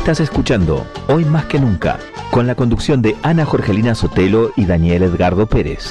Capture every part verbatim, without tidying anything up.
Estás escuchando Hoy Más que Nunca, con la conducción de Ana Jorgelina Sotelo y Daniel Edgardo Pérez.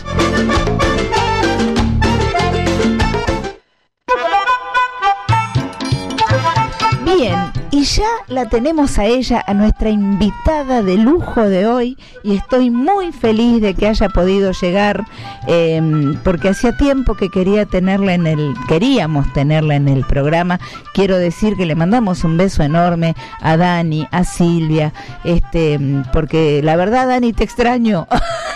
Bien, y ya la tenemos a ella, a nuestra invitada de lujo de hoy, y estoy muy feliz de que haya podido llegar, eh, porque hacía tiempo que quería tenerla en el, queríamos tenerla en el programa. Quiero decir que le mandamos un beso enorme a Dani, a Silvia, este, porque la verdad, Dani, te extraño.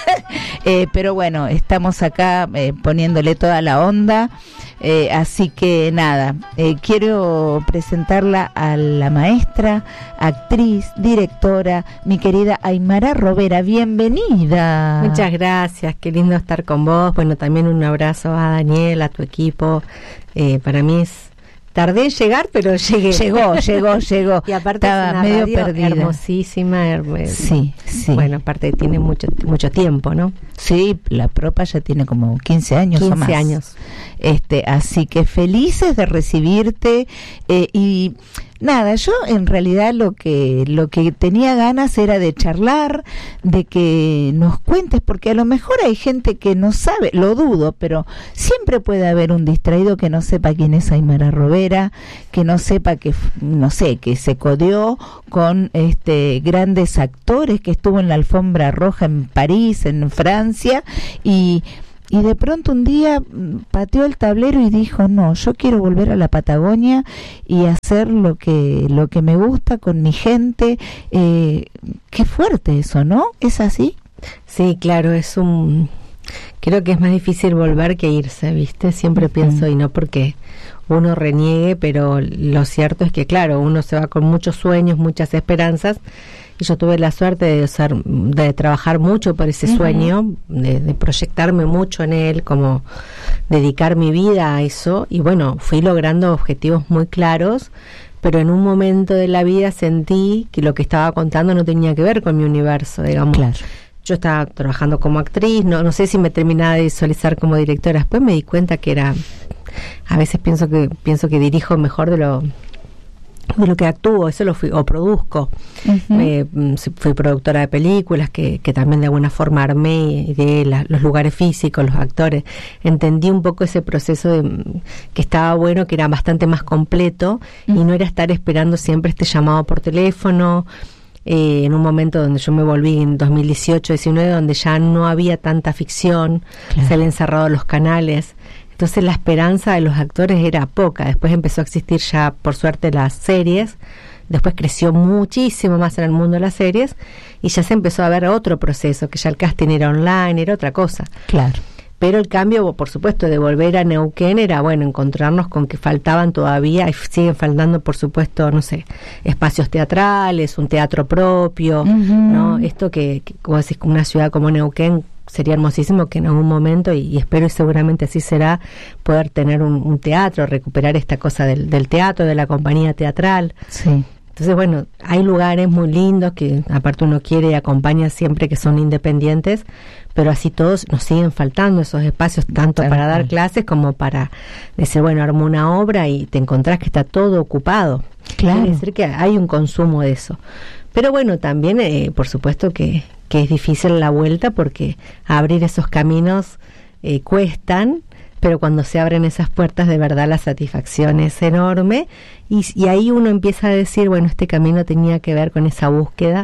eh, pero bueno, estamos acá eh, poniéndole toda la onda. Eh, así que nada, eh, quiero presentarla a la maestra, actriz, directora, mi querida Aymara Robera. Bienvenida. Muchas gracias, qué lindo estar con vos. Bueno, también un abrazo a Daniel, a tu equipo. Eh, para mí es... Tardé en llegar, pero llegué. Llegó, llegó, llegó. Y aparte estaba es una medio radio perdida. Hermosísima. Her- Sí, sí. Bueno, aparte tiene mucho mucho tiempo, ¿no? Sí, la propa ya tiene como quince años o más. quince años. Este, así que felices de recibirte, eh, y nada, yo en realidad lo que lo que tenía ganas era de charlar, de que nos cuentes, porque a lo mejor hay gente que no sabe, lo dudo, pero siempre puede haber un distraído que no sepa quién es Aymara Robera, que no sepa que, no sé, que se codeó con este grandes actores, que estuvo en la alfombra roja en París, en Francia, y Y de pronto un día pateó el tablero y dijo, no, yo quiero volver a la Patagonia y hacer lo que lo que me gusta con mi gente. Eh, qué fuerte eso, ¿no? ¿Es así? Sí, claro, es un... Creo que es más difícil volver que irse, ¿viste? Siempre uh-huh. pienso, y no porque uno reniegue, pero lo cierto es que, claro, uno se va con muchos sueños, muchas esperanzas, y yo tuve la suerte de ser, de trabajar mucho por ese uh-huh. sueño, de, de proyectarme mucho en él, como dedicar mi vida a eso, y bueno, fui logrando objetivos muy claros, pero en un momento de la vida sentí que lo que estaba contando no tenía que ver con mi universo, digamos. Claro. Yo estaba trabajando como actriz, no, no sé si me terminaba de visualizar como directora, después me di cuenta que era, a veces pienso que pienso que dirijo mejor de lo de lo que actúo, eso lo fui, o produzco. Uh-huh. Eh, fui productora de películas que, que también de alguna forma armé de la, los lugares físicos, los actores. Entendí un poco ese proceso de, que estaba bueno, que era bastante más completo, uh-huh. y no era estar esperando siempre este llamado por teléfono. Eh, en un momento donde yo me volví en dos mil dieciocho, diecinueve, donde ya no había tanta ficción, claro. se habían cerrado los canales. Entonces la esperanza de los actores era poca. Después empezó a existir ya, por suerte, las series. Después creció muchísimo más en el mundo de las series. Y ya se empezó a ver otro proceso, que ya el casting era online, era otra cosa. Claro. Pero el cambio, por supuesto, de volver a Neuquén era, bueno, encontrarnos con que faltaban todavía, y siguen faltando, por supuesto, no sé, espacios teatrales, un teatro propio, uh-huh. ¿no? Esto que, que, como decís, una ciudad como Neuquén, sería hermosísimo que en algún momento, y, y espero y seguramente así será, poder tener un, un teatro, recuperar esta cosa del, del teatro, de la compañía teatral. Sí. Entonces, bueno, hay lugares muy lindos que aparte uno quiere y acompaña siempre, que son independientes, pero así todos nos siguen faltando esos espacios, tanto para dar clases como para decir, bueno, armo una obra y te encontrás que está todo ocupado. Claro. Quiere decir que hay un consumo de eso. Pero bueno, también, eh, por supuesto que, que es difícil la vuelta, porque abrir esos caminos eh, cuestan, pero cuando se abren esas puertas, de verdad la satisfacción es enorme, y, y ahí uno empieza a decir, bueno, este camino tenía que ver con esa búsqueda,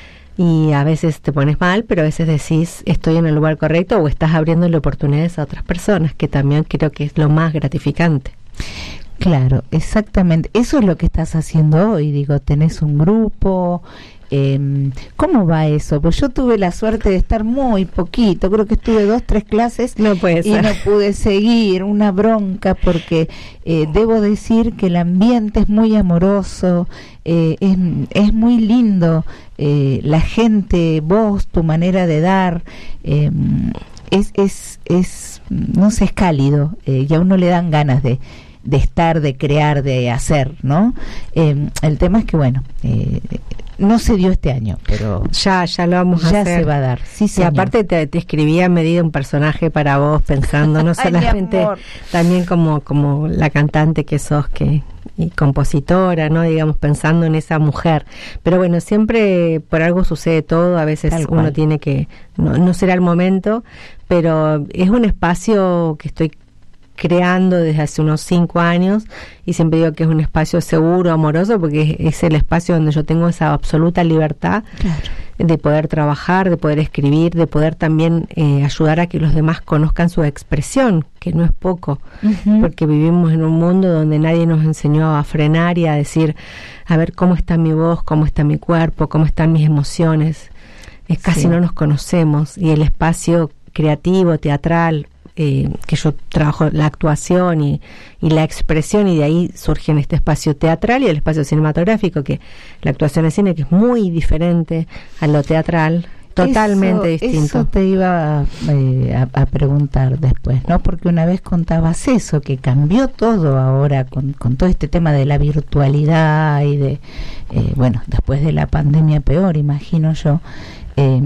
y a veces te pones mal, pero a veces decís, estoy en el lugar correcto, o estás abriéndole oportunidades a otras personas, que también creo que es lo más gratificante. Claro, exactamente. Eso es lo que estás haciendo hoy. Digo, tenés un grupo. Eh, ¿Cómo va eso? Pues yo tuve la suerte de estar muy poquito. Creo que estuve dos, tres clases no puede y ser. no pude seguir. Una bronca, porque eh, debo decir que el ambiente es muy amoroso. Eh, es, es muy lindo. Eh, la gente, vos, tu manera de dar. Eh, es, es, es, no sé, es cálido. Eh, y a uno le dan ganas de de estar, de crear, de hacer, ¿no? Eh, el tema es que, bueno, eh, no se dio este año, pero ya ya lo vamos a ya hacer. se va a dar. Sí, y señor. aparte te, te escribí a medida un personaje para vos, pensando no solamente Ay, mi amor. también como como la cantante que sos, que y compositora, ¿no? Digamos, pensando en esa mujer. Pero bueno, siempre por algo sucede todo, a veces Tal uno cual. tiene que, no, no será el momento, pero es un espacio que estoy creando desde hace unos cinco años y siempre digo que es un espacio seguro, amoroso, porque es, es el espacio donde yo tengo esa absoluta libertad Claro. de poder trabajar, de poder escribir, de poder también eh, ayudar a que los demás conozcan su expresión, que no es poco, Ujú. porque vivimos en un mundo donde nadie nos enseñó a frenar y a decir, a ver cómo está mi voz, cómo está mi cuerpo, cómo están mis emociones. Es casi Sí. no nos conocemos, y el espacio creativo, teatral, eh, que yo trabajo la actuación y, y la expresión, y de ahí surge en este espacio teatral y el espacio cinematográfico, que la actuación de cine, que es muy diferente a lo teatral, totalmente eso, distinto. Eso te iba eh, a, a preguntar después, ¿no? Porque una vez contabas eso, que cambió todo ahora con, con todo este tema de la virtualidad y de, eh, bueno, después de la pandemia peor, imagino yo. Eh,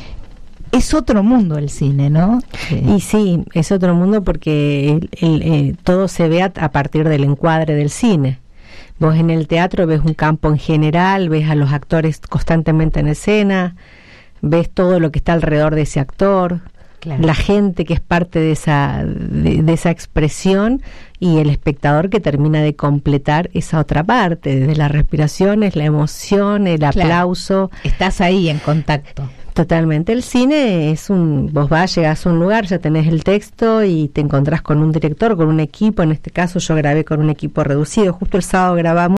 es otro mundo el cine, ¿no? Eh, Y sí, es otro mundo porque el, el, eh, todo se ve a, a partir del encuadre del cine. Vos en el teatro ves un campo en general, ves a los actores constantemente en escena, ves todo lo que está alrededor de ese actor, claro. la gente que es parte de esa, de, de esa expresión, y el espectador que termina de completar esa otra parte, desde las respiraciones, la emoción, el Claro. aplauso. Estás ahí en contacto. Totalmente. El cine es un, vos vas, llegás a un lugar, ya tenés el texto y te encontrás con un director, con un equipo. En este caso yo grabé con un equipo reducido, justo el sábado grabamos.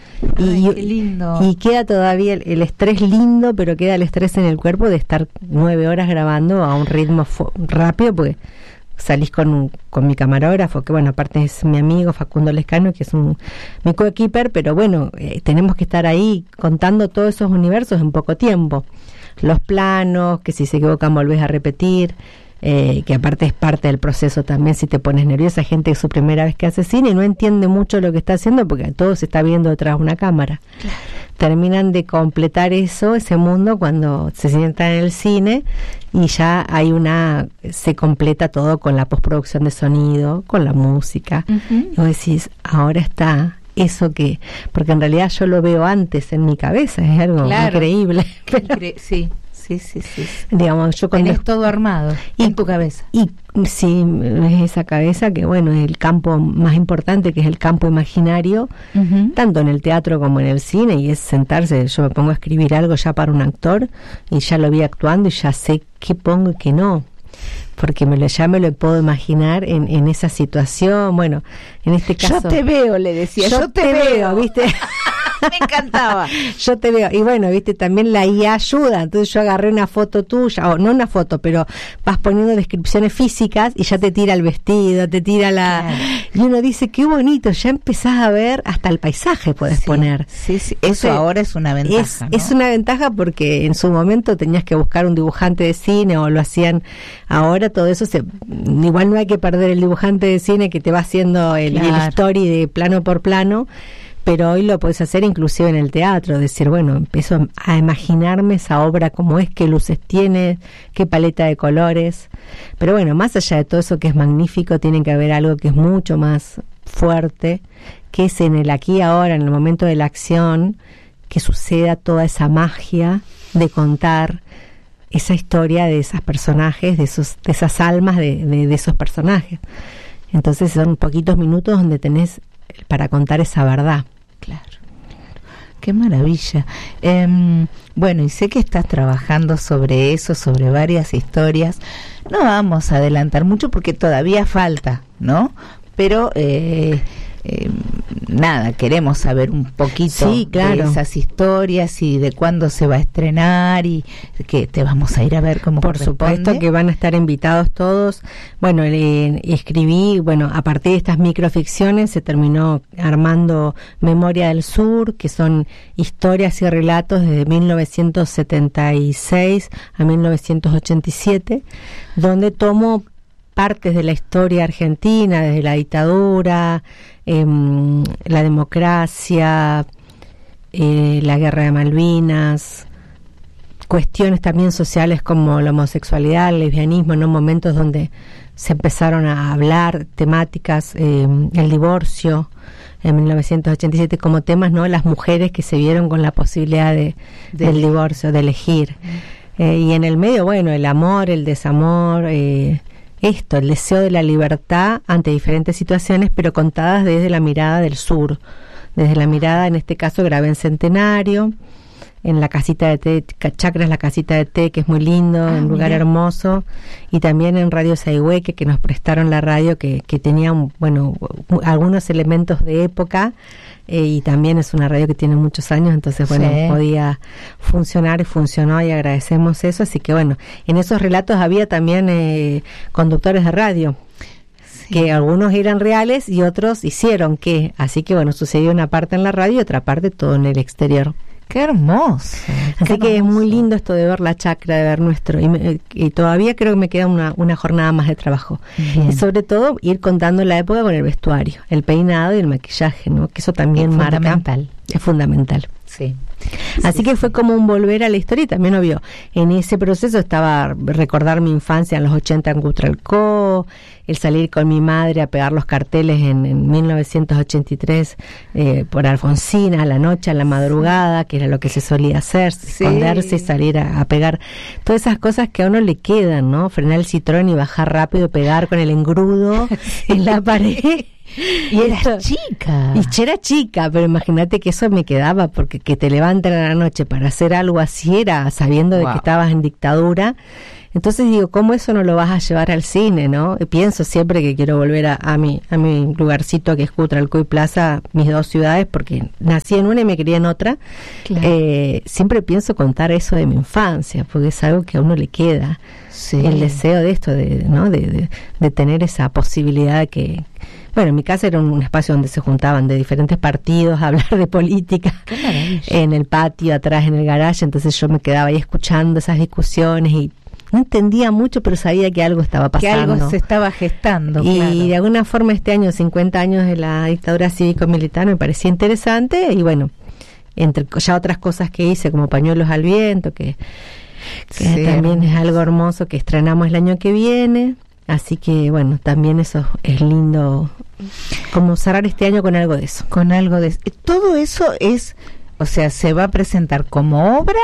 Ay, y, qué lindo. y queda todavía el, el estrés lindo, pero queda el estrés en el cuerpo de estar nueve horas grabando a un ritmo fu- rápido, porque salís con, un, con mi camarógrafo, que bueno, aparte es mi amigo Facundo Lescano, que es un mi coequiper, pero bueno, eh, tenemos que estar ahí contando todos esos universos en poco tiempo. Los planos, que si se equivocan volvés a repetir, eh, que aparte es parte del proceso también. Si te pones nerviosa, hay gente que es su primera vez que hace cine y no entiende mucho lo que está haciendo porque todo se está viendo detrás de una cámara. Claro. Terminan de completar eso, ese mundo, cuando se sientan en el cine y ya hay una, se completa todo con la postproducción de sonido, con la música. Uh-huh. Y vos decís, ahora está eso que, porque en realidad yo lo veo antes en mi cabeza, es algo Claro. increíble. Pero, Incre- sí, sí, sí, sí. digamos, yo cuando Tenés todo armado y, en tu cabeza. Y sí, es esa cabeza que, bueno, es el campo más importante, que es el campo imaginario, Uh-huh. tanto en el teatro como en el cine, y es sentarse, yo me pongo a escribir algo ya para un actor y ya lo vi actuando y ya sé qué pongo y qué no, porque me lo, ya me lo puedo imaginar en, en esa situación. Bueno, en este caso Yo te veo, le decía, yo, yo te, te veo, veo, ¿viste? Me encantaba. Yo te veo, y bueno, viste, también la I A ayuda. Entonces yo agarré una foto tuya, o no una foto, pero vas poniendo descripciones físicas y ya te tira el vestido, te tira la... Claro. Y uno dice, qué bonito, ya empezás a ver hasta el paisaje, podés Sí, poner. Sí, sí. Entonces, Eso ahora es una ventaja, Es, ¿no? es una ventaja porque en su momento tenías que buscar un dibujante de cine o lo hacían. Ahora todo eso se, igual no hay que perder el dibujante de cine que te va haciendo el, Claro. el story de plano por plano, pero hoy lo puedes hacer inclusive en el teatro, decir, bueno, empiezo a imaginarme esa obra, cómo es, qué luces tiene, qué paleta de colores. Pero bueno, más allá de todo eso que es magnífico, tiene que haber algo que es mucho más fuerte, que es en el aquí y ahora, en el momento de la acción, que suceda toda esa magia de contar esa historia de esos personajes, de esos, de esas almas de, de, de esos personajes. Entonces son poquitos minutos donde tenés para contar esa verdad. Claro. Qué maravilla. Eh, bueno, y sé que estás trabajando sobre eso, sobre varias historias. No vamos a adelantar mucho porque todavía falta, ¿no? Pero eh, eh, nada, queremos saber un poquito Sí, claro. de esas historias y de cuándo se va a estrenar y que te vamos a ir a ver como Por supuesto que van a estar invitados todos. Bueno, le escribí, bueno, a partir de estas microficciones se terminó armando Memoria del Sur, que son historias y relatos desde mil novecientos setenta y seis a mil novecientos ochenta y siete, donde tomo partes de la historia argentina, desde la dictadura, eh, la democracia, eh, la guerra de Malvinas, cuestiones también sociales como la homosexualidad, el lesbianismo, ¿no? Momentos donde se empezaron a hablar temáticas, eh, el divorcio en mil novecientos ochenta y siete como temas, ¿no? Las mujeres que se vieron con la posibilidad de, de del divorcio, de elegir. Mm. Eh, y en el medio, bueno, el amor, el desamor, eh, esto, el deseo de la libertad ante diferentes situaciones, pero contadas desde la mirada del sur, desde la mirada, en este caso, grabé en Centenario, en la casita de té, Chacras, la casita de té, que es muy lindo, ah, un lugar mira. hermoso, y también en Radio Saigüeque, que nos prestaron la radio, que, que tenía, un, bueno, algunos elementos de época, eh, y también es una radio que tiene muchos años, entonces, bueno, sí. podía funcionar y funcionó, y agradecemos eso, así que, bueno, en esos relatos había también eh, conductores de radio, sí. que algunos eran reales y otros hicieron que, así que, bueno, sucedió una parte en la radio y otra parte todo en el exterior. ¡Qué hermoso! Así qué que hermoso. Es muy lindo esto de ver la chacra, de ver nuestro... Y, me, y todavía creo que me queda una, una jornada más de trabajo. Bien. Y sobre todo ir contando la época con el vestuario, el peinado y el maquillaje, ¿no? Que eso también es marca... fundamental. Es fundamental. Sí. Así sí, que sí. fue como un volver a la historia y también, obvio, en ese proceso estaba recordar mi infancia en los ochenta en Cutralcó, el salir con mi madre a pegar los carteles en, en mil novecientos ochenta y tres eh, por Alfonsina, a la noche, a la madrugada, que era lo que se solía hacer, sí. esconderse y salir a, a pegar. Todas esas cosas que a uno le quedan, ¿no? Frenar el Citroën y bajar rápido, pegar con el engrudo sí. en la pared. Y era chica. Y era chica, pero imagínate que eso me quedaba, porque que te levantan a la noche para hacer algo así era sabiendo wow. de que estabas en dictadura. Entonces digo, ¿cómo eso no lo vas a llevar al cine, no? Y pienso siempre que quiero volver a, a mi a mi lugarcito, que es Cutralcó y Plaza, mis dos ciudades, porque nací en una y me crié en otra. Claro. Eh, siempre pienso contar eso de mi infancia, porque es algo que a uno le queda. Sí. El deseo de esto, de, ¿no? De, de, de tener esa posibilidad que... Bueno, en mi casa era un, un espacio donde se juntaban de diferentes partidos a hablar de política. ¡Qué maravilla! En el patio, atrás, en el garaje, entonces yo me quedaba ahí escuchando esas discusiones y no entendía mucho, pero sabía que algo estaba pasando. Que algo se estaba gestando, Y claro. de alguna forma este año, cincuenta años de la dictadura cívico-militar, me parecía interesante y bueno, entre ya otras cosas que hice, como Pañuelos al Viento, que, que sí, también es algo hermoso, que estrenamos el año que viene. Así que, bueno, también eso es lindo, como cerrar este año con algo de eso. Con algo de eso. Todo eso es, o sea, ¿se va a presentar como obra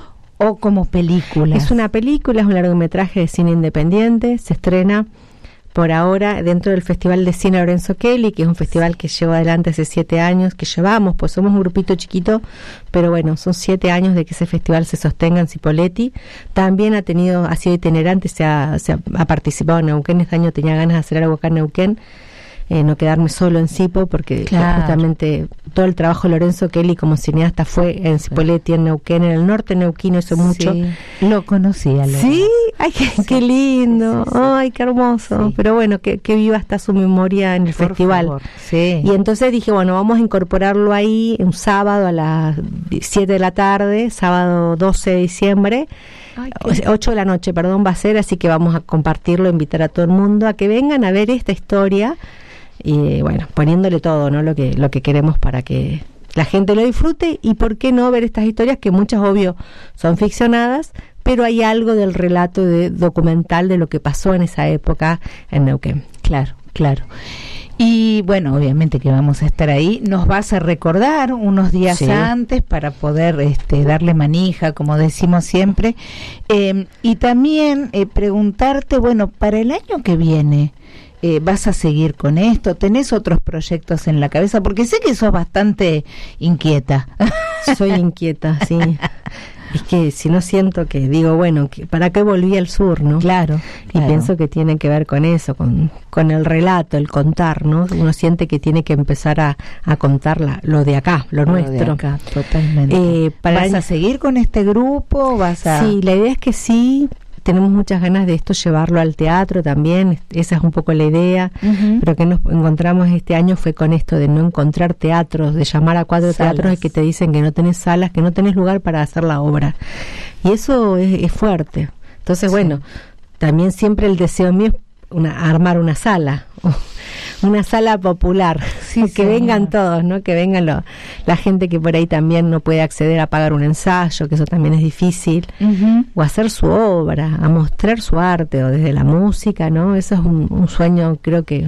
o como película? Es una película, es un largometraje de cine independiente, se estrena por ahora dentro del Festival de Cine Lorenzo Kelly, que es un festival que llevo adelante hace siete años, que llevamos, pues somos un grupito chiquito, pero bueno, son siete años de que ese festival se sostenga en Cipolletti. También ha tenido, ha sido itinerante, se ha, se ha, ha participado en Neuquén, este año tenía ganas de hacer algo acá en Neuquén, eh, no quedarme solo en Cipo, porque claro. justamente todo el trabajo de Lorenzo Kelly como cineasta fue en Cipolletti, en Neuquén, en el norte neuquino, hizo sí, mucho. Lo conocía. Lo sí, ay, qué, sí, qué lindo, sí, sí, sí. ay, qué hermoso, sí. pero bueno, que, que viva hasta su memoria en el Por festival. Favor. Sí. Y entonces dije, bueno, vamos a incorporarlo ahí un sábado a las siete de la tarde, sábado doce de diciembre, Ay, ocho de la noche, perdón, va a ser, así que vamos a compartirlo, invitar a todo el mundo a que vengan a ver esta historia y bueno, poniéndole todo, ¿no? Lo que lo que queremos para que la gente lo disfrute y por qué no ver estas historias que muchas, obvio, son ficcionadas, pero hay algo del relato de documental de lo que pasó en esa época en Neuquén. Claro, claro. Y bueno, obviamente que vamos a estar ahí. Nos vas a recordar unos días sí. antes para poder este, darle manija, como decimos siempre. Eh, y también eh, preguntarte, bueno, para el año que viene, eh, ¿vas a seguir con esto? ¿Tenés otros proyectos en la cabeza? Porque sé que sos bastante inquieta. Soy inquieta, sí. Es que si no siento que, digo, bueno, que ¿para qué volví al sur, no? Claro. Y claro. pienso que tiene que ver con eso, con, con el relato, el contar, ¿no? Uno siente que tiene que empezar a, a contar la, lo de acá, lo, lo nuestro. De acá, totalmente. Eh, para ¿Vas el... a seguir con este grupo? ¿Vas a...? Sí, la idea es que sí. Tenemos muchas ganas de esto, llevarlo al teatro también, esa es un poco la idea, uh-huh. pero que nos encontramos este año fue con esto de no encontrar teatros, de llamar a cuatro salas. Teatros y que te dicen que no tenés salas, que no tenés lugar para hacer la obra. Y eso es, es fuerte. Entonces, sí. bueno, también siempre el deseo mío es una, armar una sala, una sala popular, sí, que sí, vengan todos, ¿no? Que vengan lo, la gente que por ahí también no puede acceder a pagar un ensayo, que eso también es difícil, uh-huh. o hacer su obra, a mostrar su arte, o desde la música, ¿no? Eso es un, un sueño, creo que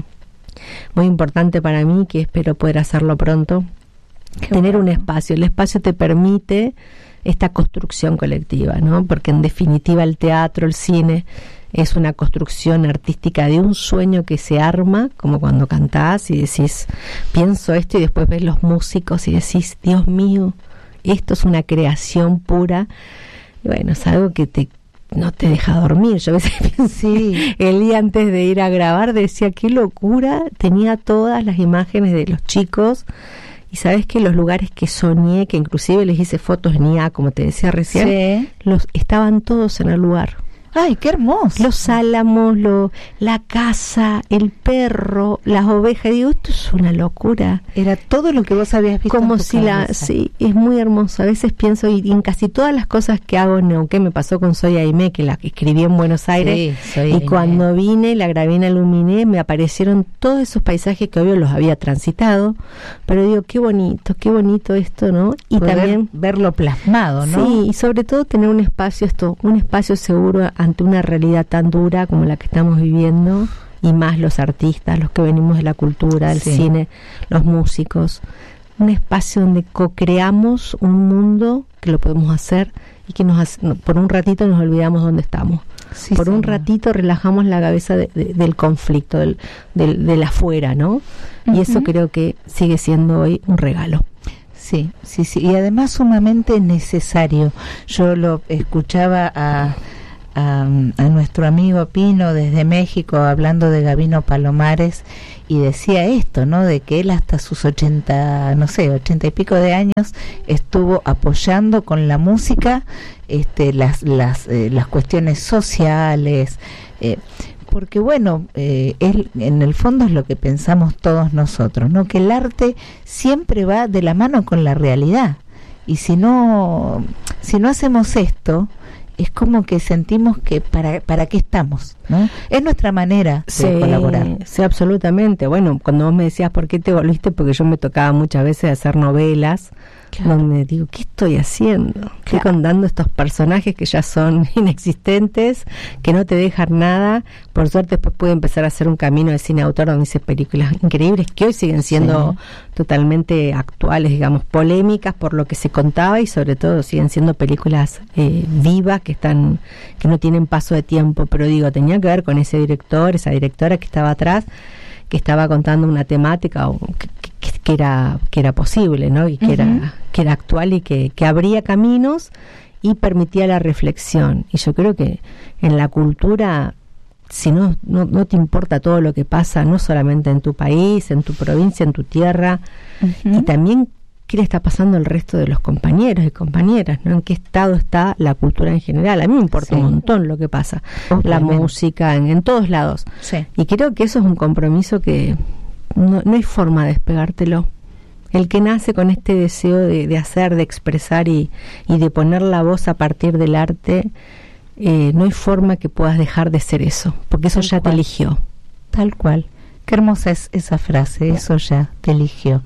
muy importante para mí, que espero poder hacerlo pronto. Qué tener bueno. Un espacio, el espacio te permite esta construcción colectiva, ¿no? Porque en definitiva el teatro, el cine, es una construcción artística de un sueño que se arma, como cuando cantás y decís, pienso esto, y después ves los músicos y decís, Dios mío, esto es una creación pura. Y bueno, es algo que te no te deja dormir. Yo a veces sí. el día antes de ir a grabar decía, qué locura, tenía todas las imágenes de los chicos, y sabes que los lugares que soñé, que inclusive les hice fotos en I A, como te decía recién, sí. los estaban todos en el lugar. ¡Ay, qué hermoso! Los álamos, lo, la casa, el perro, las ovejas. Digo, esto es una locura. Era todo lo que vos habías visto. Como en tu si la... Sí, es muy hermoso. A veces pienso, y, y en casi todas las cosas que hago en Neuquén, me pasó con Soy Aimé, que la escribí en Buenos Aires. Sí, Soy y Aimé. Cuando vine, la grabé en Aluminé, me aparecieron todos esos paisajes que obvio los había transitado. Pero digo, qué bonito, qué bonito esto, ¿no? Y poder también verlo plasmado, ¿no? Sí, y sobre todo tener un espacio, esto, un espacio seguro ante una realidad tan dura como la que estamos viviendo, y más los artistas, los que venimos de la cultura, del sí. cine, los músicos, un espacio donde co-creamos un mundo que lo podemos hacer y que nos hace, por un ratito nos olvidamos dónde estamos, sí, por sí, un ratito relajamos la cabeza de, de, del conflicto, del, del, del afuera, ¿no? Uh-huh. Y eso creo que sigue siendo hoy un regalo. Sí, sí, sí, y además sumamente necesario. Yo lo escuchaba a A, a nuestro amigo Pino desde México hablando de Gabino Palomares, y decía esto, ¿no? De que él hasta sus ochenta, no sé, ochenta y pico de años estuvo apoyando con la música este, las las eh, las cuestiones sociales, eh, porque bueno, eh, él, en el fondo es lo que pensamos todos nosotros, ¿no? Que el arte siempre va de la mano con la realidad, y si no si no hacemos esto, es como que sentimos que para para qué estamos, ¿no? Es nuestra manera de sí, colaborar. Sí, absolutamente. Bueno, cuando vos me decías por qué te volviste, porque yo me tocaba muchas veces hacer novelas, claro. donde digo, ¿qué estoy haciendo? Estoy claro. contando estos personajes que ya son inexistentes, que no te dejan nada. Por suerte después pude empezar a hacer un camino de cine autor donde hice películas increíbles que hoy siguen siendo sí. totalmente actuales, digamos, polémicas por lo que se contaba, y sobre todo siguen siendo películas eh, vivas, que están, que no tienen paso de tiempo. Pero digo, tenía que ver con ese director, esa directora que estaba atrás, que estaba contando una temática o que, que, que era que era posible, ¿no? Y que uh-huh. era que era actual, y que, que abría caminos y permitía la reflexión. Y yo creo que en la cultura, si no, no no te importa todo lo que pasa, no solamente en tu país, en tu provincia, en tu tierra, uh-huh. y también qué le está pasando al resto de los compañeros y compañeras, ¿no? En qué estado está la cultura en general. A mí me importa sí. un montón lo que pasa, Obviamente. La música, en, en todos lados. Sí. Y creo que eso es un compromiso que no, no hay forma de despegártelo. El que nace con este deseo de, de hacer, de expresar y, y de poner la voz a partir del arte, eh, no hay forma que puedas dejar de ser eso, porque eso Tal ya cual. Te eligió. Tal cual. Qué hermosa es esa frase, eso ya te eligió.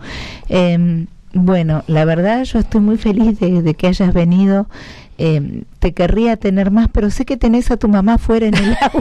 Eh, Bueno, la verdad yo estoy muy feliz de, de que hayas venido. Eh, te querría tener más, pero sé que tenés a tu mamá fuera en el auto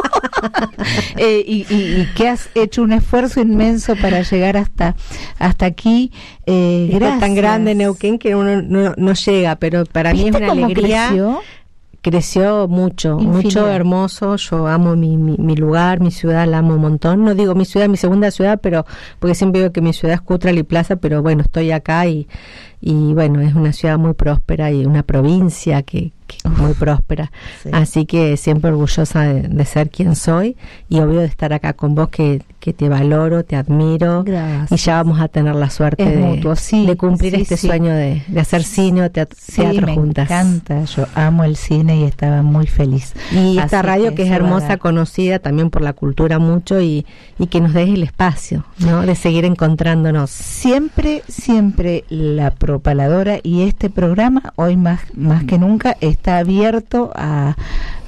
eh, y, y, y que has hecho un esfuerzo inmenso para llegar hasta hasta aquí. Eh, Está tan grande Neuquén que uno no, no llega, pero para mí es una alegría. Creció? Creció mucho, Infinidad. Mucho, hermoso. Yo amo mi, mi, mi lugar, mi ciudad, la amo un montón. No digo mi ciudad, mi segunda ciudad, pero porque siempre digo que mi ciudad es Cutral y Plaza, pero bueno, estoy acá y, y bueno, es una ciudad muy próspera y una provincia que, que es muy próspera. Sí. Así que siempre orgullosa de, de ser quien soy, y obvio de estar acá con vos, que, que te valoro, te admiro. Gracias. Y ya vamos a tener la suerte de, mutuo, sí, de cumplir sí, este sí. sueño de, de hacer cine o teatro, sí, teatro me juntas. Me encanta, yo amo el cine y estaba muy feliz. Y esta Así radio que, que es hermosa, dar... conocida también por la cultura mucho, y, y que nos des el espacio, ¿no? De seguir encontrándonos. Siempre, siempre la Propaladora y este programa, hoy más, más que nunca, está abierto a,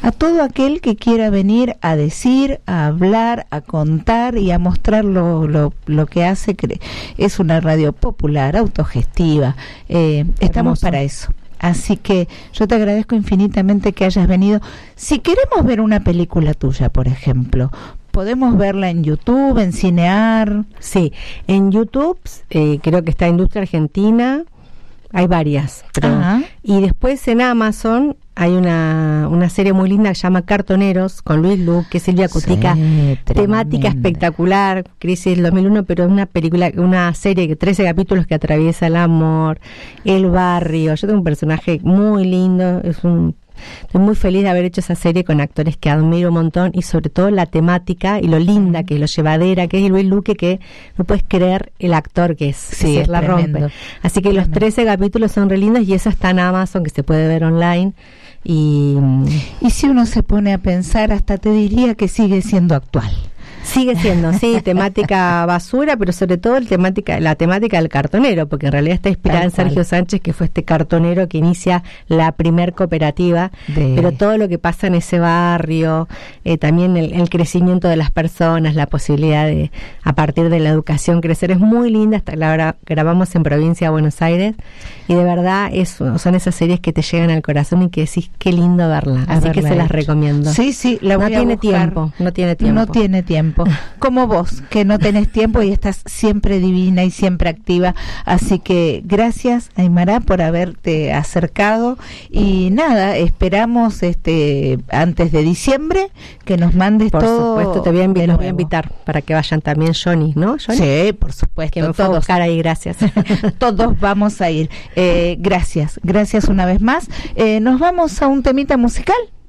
a todo aquel que quiera venir a decir, a hablar, a contar y a mostrar lo, lo, lo que hace. Es una radio popular, autogestiva, eh, estamos para eso. Así que yo te agradezco infinitamente que hayas venido. Si queremos ver una película tuya, por ejemplo, ¿podemos verla en YouTube, en Cinear? Sí, en YouTube eh, creo que está Industria Argentina, hay varias. Pero, y después en Amazon hay una, una serie muy linda que se llama Cartoneros, con Luis Luque, Silvia Cutica, sí, temática espectacular, Crisis del dos mil uno, pero es una película, una serie de trece capítulos que atraviesa el amor, el barrio. Yo tengo un personaje muy lindo, es un estoy muy feliz de haber hecho esa serie con actores que admiro un montón, y sobre todo la temática y lo linda que es, lo llevadera que es Luis Luque, que no puedes creer el actor que es, sí, que es la tremendo, rompe. Así que tremendo. Los trece capítulos son re lindos y eso está en Amazon, que se puede ver online. Y, y si uno se pone a pensar, hasta te diría que sigue siendo actual. Sigue siendo, sí, temática basura, pero sobre todo el temática, la temática del cartonero, porque en realidad está inspirada en Sergio Sánchez, que fue este cartonero que inicia la primer cooperativa, de... pero todo lo que pasa en ese barrio, eh, también el, el crecimiento de las personas, la posibilidad de, a partir de la educación, crecer, es muy linda. Hasta la gra- grabamos en Provincia de Buenos Aires, y de verdad es, son esas series que te llegan al corazón y que decís, qué lindo verla, así que se las recomiendo. Sí, sí, la voy no a tiene buscar. tiempo, no tiene tiempo. No tiene tiempo. Como vos, que no tenés tiempo y estás siempre divina y siempre activa. Así que gracias, Aymara, por haberte acercado. Y nada, esperamos este antes de diciembre que nos mandes por todo. Por supuesto, te voy a invitar, los voy a invitar para que vayan también Johnny, ¿no? Johnny? Sí, por supuesto. Que me fue a buscar ahí, gracias. Todos vamos a ir. Eh, gracias, gracias una vez más. Eh, nos vamos a un temita musical.